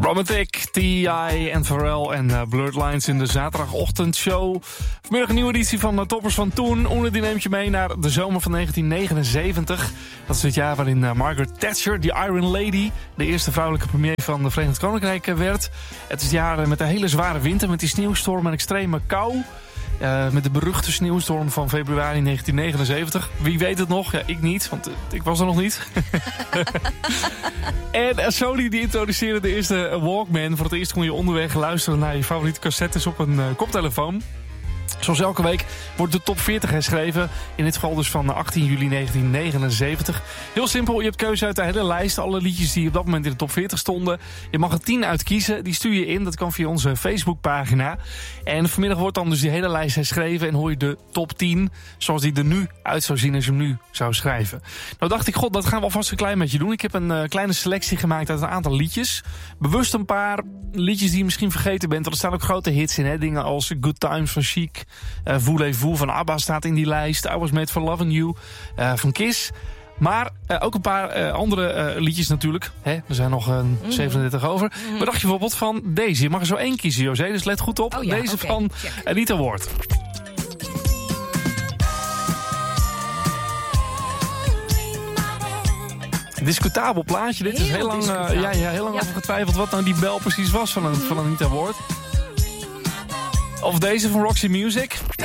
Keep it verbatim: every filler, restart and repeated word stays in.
Chromatic, T I en Pharrell en uh, Blurred Lines in de zaterdagochtendshow. Vanmiddag een nieuwe editie van uh, Toppers van Toen. Oene die neemt je mee naar de zomer van negentien negenenzeventig. Dat is het jaar waarin uh, Margaret Thatcher, die Iron Lady, de eerste vrouwelijke premier van de Verenigd Koninkrijk uh, werd. Het is het jaar uh, met een hele zware winter, met die sneeuwstorm en extreme kou. Uh, met de beruchte sneeuwstorm van februari negentien negenenzeventig. Wie weet het nog? Ja, ik niet, want uh, ik was er nog niet. En uh, Sony die introduceerde de eerste Walkman. Voor het eerst kon je onderweg luisteren naar je favoriete cassettes op een uh, koptelefoon. Zoals elke week wordt de top veertig herschreven. In dit geval dus van achttien juli negentien negenenzeventig. Heel simpel, je hebt keuze uit de hele lijst. Alle liedjes die op dat moment in de top veertig stonden. Je mag er tien uitkiezen. Die stuur je in. Dat kan via onze Facebookpagina. En vanmiddag wordt dan dus die hele lijst herschreven. En hoor je de top tien zoals die er nu uit zou zien als je hem nu zou schrijven. Nou dacht ik, god, dat gaan we alvast een klein beetje doen. Ik heb een uh, kleine selectie gemaakt uit een aantal liedjes. Bewust een paar liedjes die je misschien vergeten bent. Want er staan ook grote hits in. Hè? Dingen als Good Times van Chic. Uh, Voulez-vous van ABBA staat in die lijst. I Was Made for Loving You uh, van Kiss. Maar uh, ook een paar uh, andere uh, liedjes natuurlijk. Hè? Er zijn nog uh, mm. zevenendertig over. Mm. Wat dacht je bijvoorbeeld van deze? Je mag er zo één kiezen, José. Dus let goed op. Oh, ja, deze okay. van Check. Anita Ward. Discutabel plaatje. Dit heel is heel lang, uh, ja, ja, heel lang ja. over getwijfeld wat nou die bel precies was van, een, mm. van Anita Ward. Of deze van Roxy Music.